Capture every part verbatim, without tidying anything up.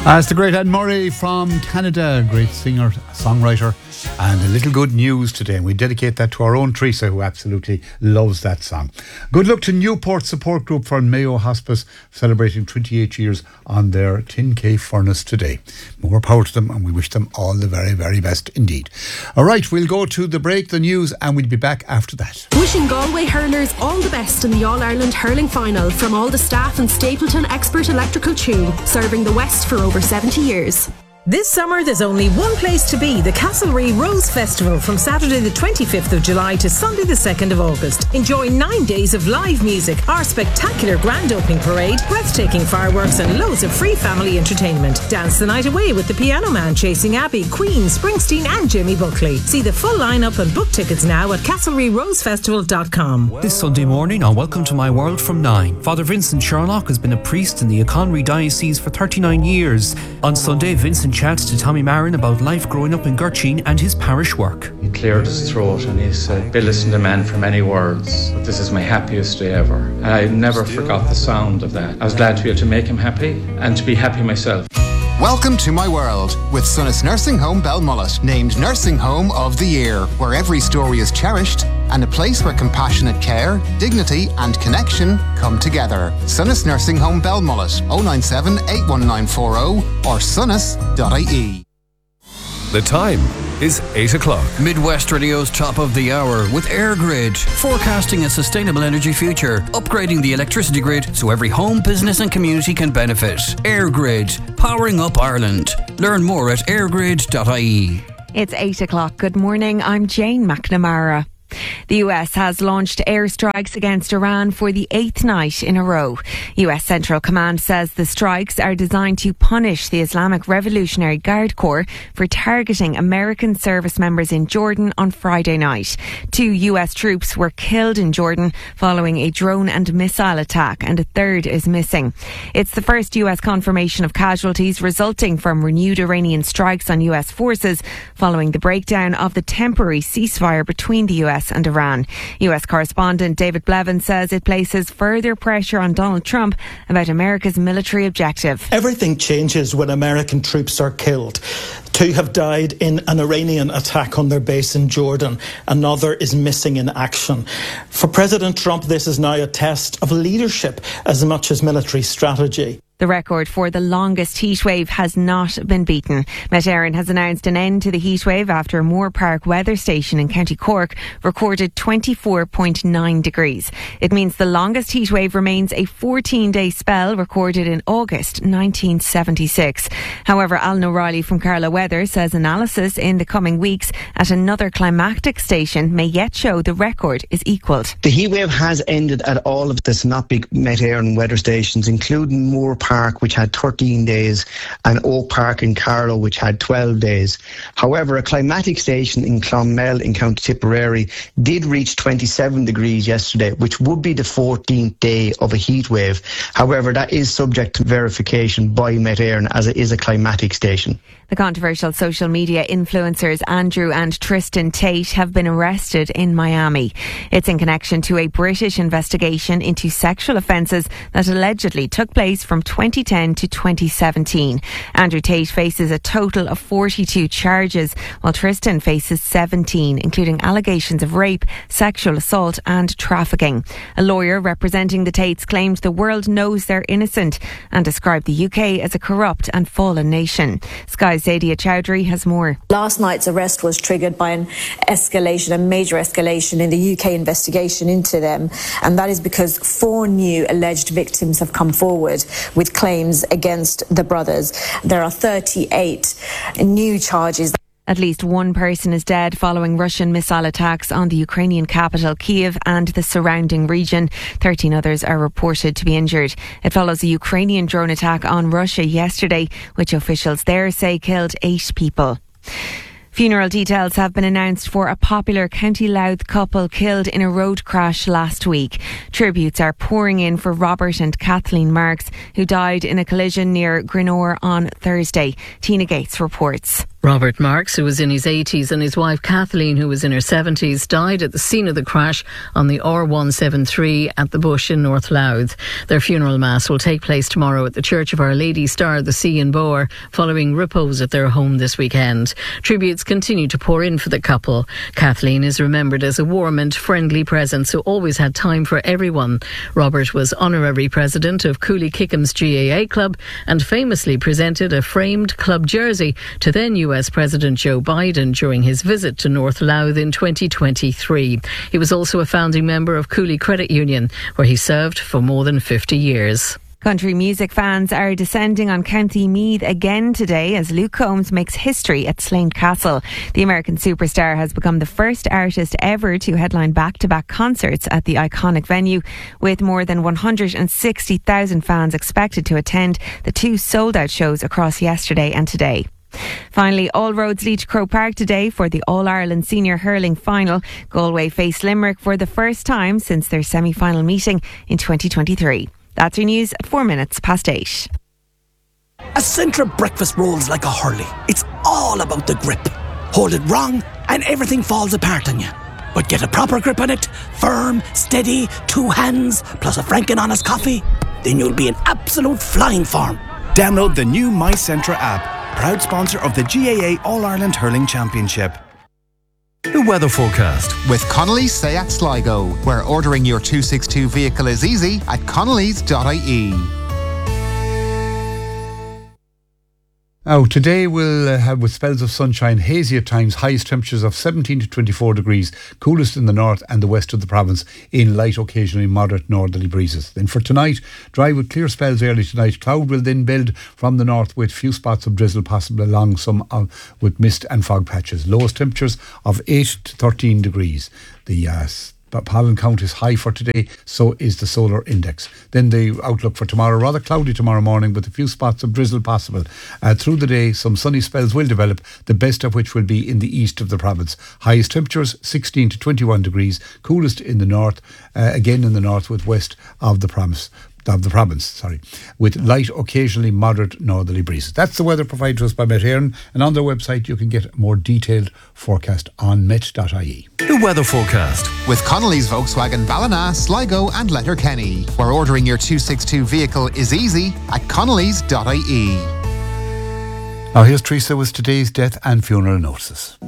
Uh, it's the great Ed Murray from Canada, great singer, songwriter, and a little good news today. And we dedicate that to our own Teresa, who absolutely loves that song. Good luck to Newport Support Group for Mayo Hospice, celebrating twenty-eight years on their ten K furnace today. More power to them, and we wish them all the very, very best indeed. All right, we'll go to the break, the news, and we'll be back after that. Wishing Galway hurlers all the best in the All-Ireland Hurling Final from all the staff and Stapleton Expert Electrical Tune, serving the West for over seventy years. This summer there's only one place to be, the Castlereagh Rose Festival, from Saturday the twenty-fifth of July to Sunday the second of August. Enjoy nine days of live music, our spectacular grand opening parade, breathtaking fireworks and loads of free family entertainment. Dance the night away with the Piano Man, Chasing Abbey, Queen, Springsteen and Jimmy Buckley. See the full lineup and book tickets now at castlereagh rose festival dot com. This Sunday morning on Welcome to My World from nine, Father Vincent Sherlock has been a priest in the Conry Diocese for thirty-nine years. On Sunday, Vincent chats to Tommy Marin about life growing up in Gurteen and his parish work. He cleared his throat and he said, "Be listening to man for many words, but this is my happiest day ever." And I never forgot the sound of that. I was glad to be able to make him happy and to be happy myself. Welcome to My World with Sunnis Nursing Home Belmullet, named Nursing Home of the Year, where every story is cherished and a place where compassionate care, dignity and connection come together. Sunnis Nursing Home Belmullet, oh nine seven, eight one nine four oh or sunnis dot I E. The time is eight o'clock. Midwest Radio's top of the hour with EirGrid, forecasting a sustainable energy future, upgrading the electricity grid so every home, business and community can benefit. EirGrid, powering up Ireland. Learn more at air grid dot I E. It's eight o'clock. Good morning. I'm Jane McNamara. The U S has launched airstrikes against Iran for the eighth night in a row. U S Central Command says the strikes are designed to punish the Islamic Revolutionary Guard Corps for targeting American service members in Jordan on Friday night. Two U S troops were killed in Jordan following a drone and missile attack, and a third is missing. It's the first U S confirmation of casualties resulting from renewed Iranian strikes on U S forces following the breakdown of the temporary ceasefire between the U S and Iran. U S correspondent David Blevin says it places further pressure on Donald Trump about America's military objective. Everything changes when American troops are killed. Two have died in an Iranian attack on their base in Jordan. Another is missing in action. For President Trump, this is now a test of leadership as much as military strategy. The record for the longest heatwave has not been beaten. Met Éireann has announced an end to the heatwave after Moore Park weather station in County Cork recorded twenty-four point nine degrees. It means the longest heatwave remains a fourteen-day spell recorded in August nineteen seventy-six. However, Alan O'Reilly from Carlow Weather says analysis in the coming weeks at another climactic station may yet show the record is equalled. The heatwave has ended at all of the synoptic Met Éireann weather stations, including Moore Park, which had thirteen days, and Oak Park in Carlow, which had twelve days. However, a climatic station in Clonmel in County Tipperary did reach twenty-seven degrees yesterday, which would be the fourteenth day of a heat wave. However, that is subject to verification by Met Éireann as it is a climatic station. The controversial social media influencers Andrew and Tristan Tate have been arrested in Miami. It's in connection to a British investigation into sexual offences that allegedly took place from twenty ten to twenty seventeen. Andrew Tate faces a total of forty-two charges, while Tristan faces seventeen, including allegations of rape, sexual assault and trafficking. A lawyer representing the Tates claimed the world knows they're innocent and described the U K as a corrupt and fallen nation. Sky's Zadia Chowdhury has more. Last night's arrest was triggered by an escalation, a major escalation in the U K investigation into them, and that is because four new alleged victims have come forward with claims against the brothers. There are thirty-eight new charges. At least one person is dead following Russian missile attacks on the Ukrainian capital Kyiv and the surrounding region. thirteen others are reported to be injured. It follows a Ukrainian drone attack on Russia yesterday, which officials there say killed eight people. Funeral details have been announced for a popular County Louth couple killed in a road crash last week. Tributes are pouring in for Robert and Kathleen Marks, who died in a collision near Grenore on Thursday. Tina Gates reports. Robert Marks, who was in his eighties, and his wife Kathleen, who was in her seventies, died at the scene of the crash on the R one seventy-three at the Bush in North Louth. Their funeral mass will take place tomorrow at the Church of Our Lady Star of the Sea in Boer, following repose at their home this weekend. Tributes continue to pour in for the couple. Kathleen is remembered as a warm and friendly presence who always had time for everyone. Robert was honorary president of Cooley Kickham's G A A Club and famously presented a framed club jersey to then U S President Joe Biden during his visit to North Louth in twenty twenty-three. He was also a founding member of Cooley Credit Union, where he served for more than fifty years. Country music fans are descending on County Meath again today as Luke Combs makes history at Slane Castle. The American superstar has become the first artist ever to headline back-to-back concerts at the iconic venue, with more than one hundred sixty thousand fans expected to attend the two sold-out shows across yesterday and today. Finally, all roads lead to Croke Park today for the All-Ireland Senior Hurling Final. Galway face Limerick for the first time since their semi-final meeting in twenty twenty-three. That's your news at four minutes past eight. A Centra breakfast rolls like a hurley. It's all about the grip. Hold it wrong and everything falls apart on you. But get a proper grip on it, firm, steady, two hands, plus a franken honest coffee, then you'll be in absolute flying form. Download the new My Centra app, proud sponsor of the G A A All-Ireland Hurling Championship. The weather forecast with Connolly's Seat Sligo, where ordering your two sixty-two vehicle is easy at connellys dot I E. Now, today we'll uh, have, with spells of sunshine, hazy at times, highest temperatures of seventeen to twenty-four degrees, coolest in the north and the west of the province, in light, occasionally moderate northerly breezes. Then for tonight, dry with clear spells early tonight. Cloud will then build from the north with few spots of drizzle possible along some uh, with mist and fog patches. Lowest temperatures of eight to thirteen degrees. The uh, But pollen count is high for today, so is the solar index. Then the outlook for tomorrow, rather cloudy tomorrow morning with a few spots of drizzle possible. Uh, through the day, some sunny spells will develop, the best of which will be in the east of the province. Highest temperatures sixteen to twenty-one degrees, coolest in the north, uh, again in the north with west of the province. Of the province, sorry, with light, occasionally moderate northerly breezes. That's the weather provided to us by Met Éireann, and on their website you can get a more detailed forecast on met dot I E. The weather forecast with Connolly's Volkswagen Ballina, Sligo and Letterkenny, where ordering your two sixty-two vehicle is easy at connellys dot I E. Now here's Teresa with today's death and funeral notices.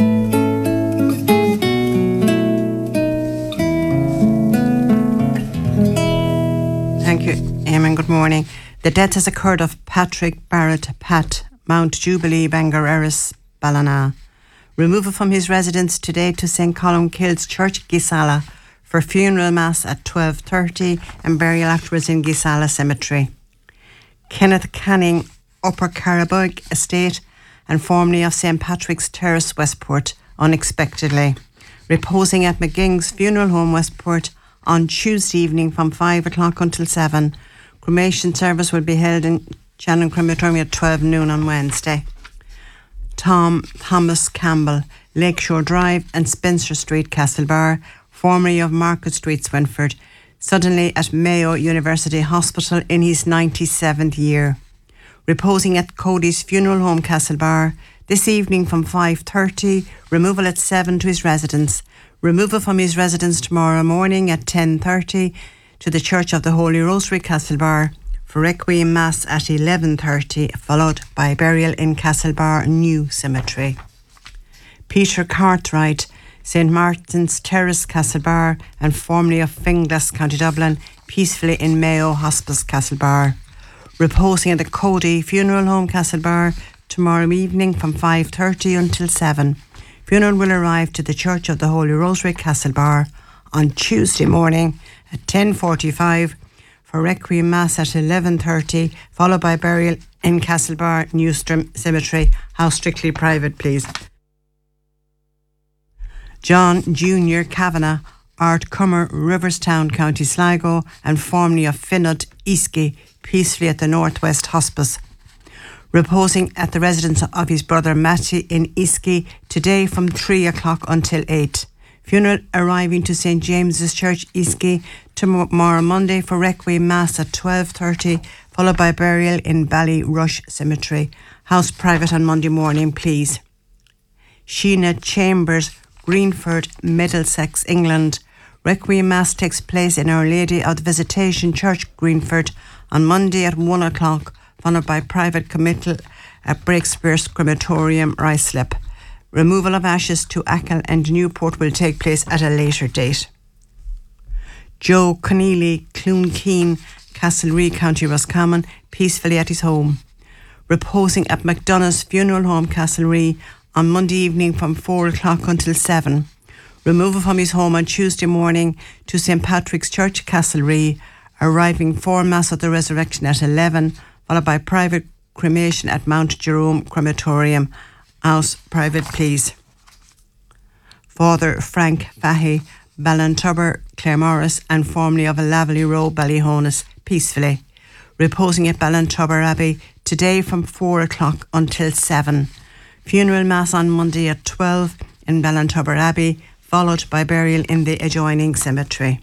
Thank you, Eamon. Good morning. The death has occurred of Patrick Barrett Pat, Mount Jubilee, Bangor Erris, Ballina. Removal from his residence today to Saint Columkille's Church, Gisala, for funeral mass at twelve thirty and burial afterwards in Gisala Cemetery. Kenneth Canning, Upper Carabog Estate and formerly of Saint Patrick's Terrace, Westport, unexpectedly. Reposing at McGing's Funeral Home, Westport, on Tuesday evening from five o'clock until seven. Cremation service will be held in Shannon Crematorium at twelve noon on Wednesday. Tom Thomas Campbell, Lakeshore Drive and Spencer Street, Castlebar, formerly of Market Street, Swinford, suddenly at Mayo University Hospital in his ninety-seventh year. Reposing at Cody's Funeral Home, Castlebar, this evening from five thirty, removal at seven to his residence. Removal from his residence tomorrow morning at ten thirty to the Church of the Holy Rosary, Castlebar, for Requiem Mass at eleven thirty, followed by burial in Castlebar New Cemetery. Peter Cartwright, Saint Martin's Terrace, Castlebar, and formerly of Finglas, County Dublin, peacefully in Mayo Hospice, Castlebar. Reposing at the Cody Funeral Home, Castlebar, tomorrow evening from five thirty until seven. Funeral will arrive to the Church of the Holy Rosary, Castlebar, on Tuesday morning at ten forty-five for Requiem Mass at eleven thirty, followed by burial in Castlebar New Cemetery. House strictly private, please. John Junior Kavanagh, Art Cummer, Riverstown, County Sligo, and formerly of Finnod, Easky, peacefully at the Northwest Hospice. Reposing at the residence of his brother Matty in Easky today from three o'clock until eight. Funeral arriving to Saint James's Church, Easky, tomorrow Monday for Requiem Mass at twelve thirty, followed by burial in Ballyrush Cemetery. House private on Monday morning, please. Sheena Chambers, Greenford, Middlesex, England. Requiem Mass takes place in Our Lady of the Visitation Church, Greenford, on Monday at one o'clock, followed by private committal at Breakspears Crematorium, Ruislip. Removal of ashes to Achill and Newport will take place at a later date. Joe Conneely, Cloonkeen, Castlereagh, County Roscommon, peacefully at his home. Reposing at McDonough's Funeral Home, Castlereagh, on Monday evening from four o'clock until seven. Removal from his home on Tuesday morning to Saint Patrick's Church, Castlereagh, arriving for Mass of the Resurrection at eleven, followed by private cremation at Mount Jerome Crematorium. House private, please. Father Frank Fahy, Ballantubber, Claremorris, and formerly of Laverley Road, Ballyhonus, peacefully. Reposing at Ballantubber Abbey today from four o'clock until seven. Funeral Mass on Monday at twelve in Ballantubber Abbey, followed by burial in the adjoining cemetery.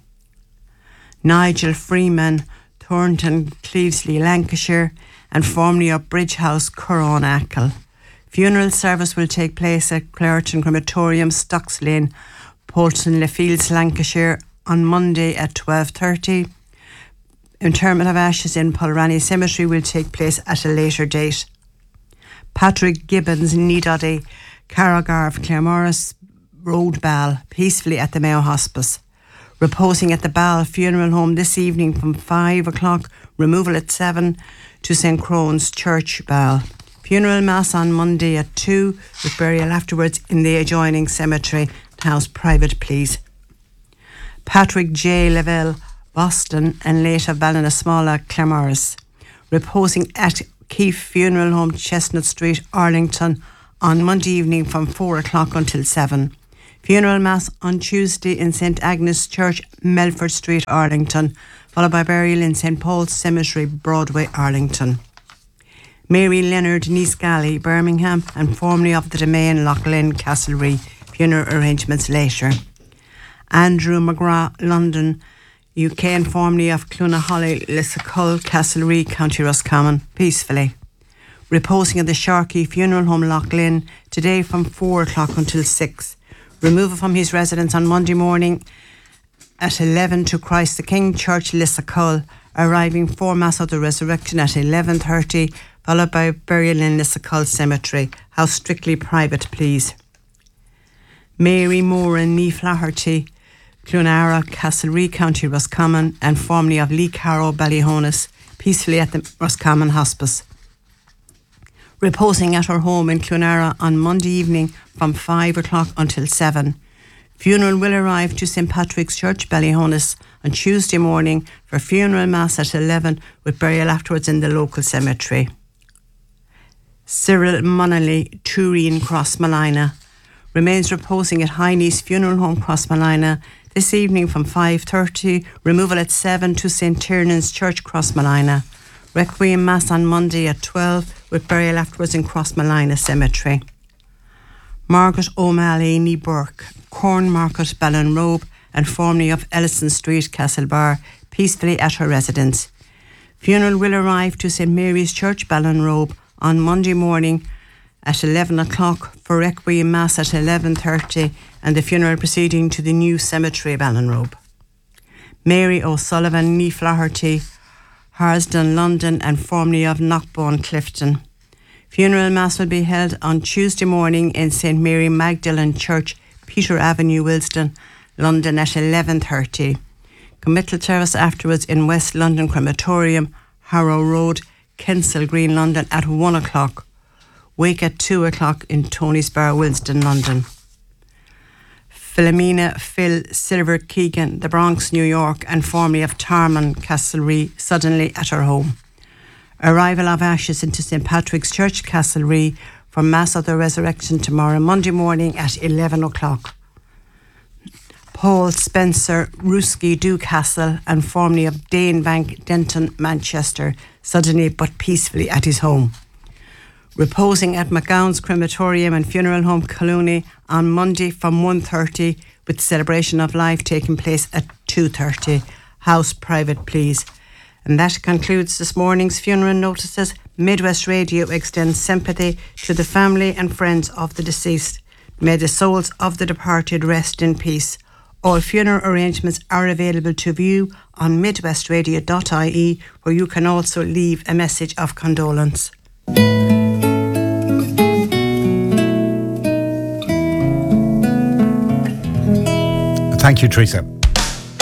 Nigel Freeman, Thornton, Clevesley, Lancashire, and formerly of Bridge House, Curran, Achill. Funeral service will take place at Clareton Crematorium, Stocks Lane, Polton, Le Fields, Lancashire, on Monday at twelve thirty. Interment of ashes in Polrani Cemetery will take place at a later date. Patrick Gibbons, Needoddy, Carragarve, Claremorris Road, Ball, peacefully at the Mayo Hospice. Reposing at the Ball Funeral Home this evening from five o'clock, removal at seven to Saint Crone's Church, Ball. Funeral Mass on Monday at two, with burial afterwards in the adjoining cemetery. House private, please. Patrick J. Lavelle, Boston, and late of Ballinasmalla, Claremorris. Reposing at Keefe Funeral Home, Chestnut Street, Arlington, on Monday evening from four o'clock until seven. Funeral Mass on Tuesday in Saint Agnes Church, Melford Street, Arlington, followed by burial in Saint Paul's Cemetery, Broadway, Arlington. Mary Leonard, Neesgally, Birmingham, and formerly of the Domain, Loughlin, Castlereagh. Funeral arrangements later. Andrew McGrath, London, U K, and formerly of Clunaholly, Lissacull, Castlereagh, County Roscommon, peacefully. Reposing at the Sharkey Funeral Home, Loughlin, today from four o'clock until six. Removal from his residence on Monday morning at eleven to Christ the King Church, Lissacull, arriving for Mass of the Resurrection at eleven thirty, followed by burial in Lissacull Cemetery. House strictly private, please. Mary Moore and Nee Flaherty, Clonara, Castlereagh, County Roscommon, and formerly of Lee Carrow, Ballyhonus, peacefully at the Roscommon Hospice. Reposing at her home in Clonara on Monday evening from five o'clock until seven. Funeral will arrive to Saint Patrick's Church, Ballyhonus, on Tuesday morning for funeral mass at eleven, with burial afterwards in the local cemetery. Cyril Munnelly, Tureen, Crossmalina, remains reposing at Heine's Funeral Home, Crossmalina, this evening from five thirty, removal at seven to Saint Tiernan's Church, Crossmalina. Requiem Mass on Monday at twelve, with burial afterwards in Crossmalina Cemetery. Margaret O'Malley, Nee Burke, Cornmarket, Ballinrobe, and formerly of Ellison Street, Castlebar, peacefully at her residence. Funeral will arrive to Saint Mary's Church, Ballinrobe, on Monday morning at eleven o'clock for Requiem Mass at eleven thirty, and the funeral proceeding to the new cemetery, Ballinrobe. Mary O'Sullivan, Nee Flaherty, Harsden, London, and formerly of Knockbone, Clifton. Funeral Mass will be held on Tuesday morning in Saint Mary Magdalene Church, Peter Avenue, Wilsden, London, at eleven thirty. Committal service afterwards in West London Crematorium, Harrow Road, Kensal Green, London, at one o'clock. Wake at two o'clock in Tony's Bar, Wilsden, London. Philomena Phil Silver Keegan, the Bronx, New York, and formerly of Tarman, Castlereagh, suddenly at her home. Arrival of ashes into Saint Patrick's Church, Castlereagh, for Mass of the Resurrection tomorrow, Monday morning at eleven o'clock. Paul Spencer Ruski, Dewcastle, and formerly of Danebank, Denton, Manchester, suddenly but peacefully at his home. Reposing at McGowan's Crematorium and Funeral Home, Colony, on Monday from one thirty, with celebration of life taking place at two thirty. House private, please. And that concludes this morning's funeral notices. Midwest Radio extends sympathy to the family and friends of the deceased. May the souls of the departed rest in peace. All funeral arrangements are available to view on midwest radio dot I E, where you can also leave a message of condolence. Thank you, Teresa.